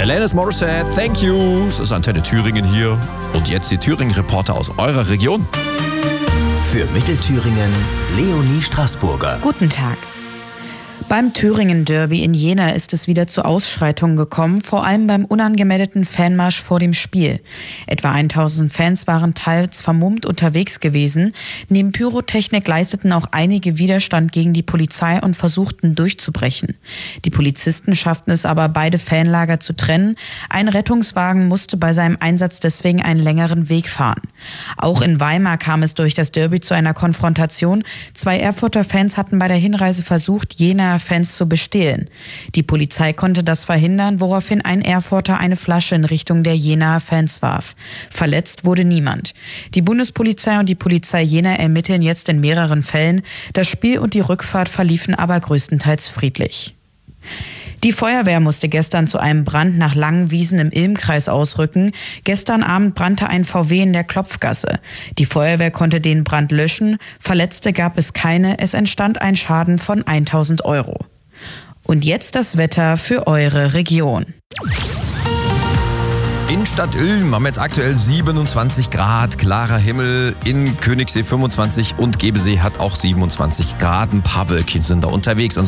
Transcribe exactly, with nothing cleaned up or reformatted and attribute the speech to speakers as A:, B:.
A: Alanis Morissette, thank you. Es ist Antenne Thüringen hier. Und jetzt die Thüringen-Reporter aus eurer Region.
B: Für Mittelthüringen Leonie Straßburger.
C: Guten Tag. Beim Thüringen-Derby in Jena ist es wieder zu Ausschreitungen gekommen, vor allem beim unangemeldeten Fanmarsch vor dem Spiel. Etwa tausend Fans waren teils vermummt unterwegs gewesen. Neben Pyrotechnik leisteten auch einige Widerstand gegen die Polizei und versuchten durchzubrechen. Die Polizisten schafften es aber, beide Fanlager zu trennen. Ein Rettungswagen musste bei seinem Einsatz deswegen einen längeren Weg fahren. Auch in Weimar kam es durch das Derby zu einer Konfrontation. Zwei Erfurter Fans hatten bei der Hinreise versucht, Jenaer Fans zu bestehlen. Die Polizei konnte das verhindern, woraufhin ein Erfurter eine Flasche in Richtung der Jenaer Fans warf. Verletzt wurde niemand. Die Bundespolizei und die Polizei Jena ermitteln jetzt in mehreren Fällen. Das Spiel und die Rückfahrt verliefen aber größtenteils friedlich. Die Feuerwehr musste gestern zu einem Brand nach Langenwiesen im Ilmkreis ausrücken. Gestern Abend brannte ein V W in der Klopfgasse. Die Feuerwehr konnte den Brand löschen. Verletzte gab es keine. Es entstand ein Schaden von tausend Euro. Und jetzt das Wetter für eure Region.
A: In Stadt Ilm haben wir jetzt aktuell siebenundzwanzig Grad, klarer Himmel, in Königssee fünfundzwanzig und Gebesee hat auch siebenundzwanzig Grad. Ein paar Wölkchen sind da unterwegs.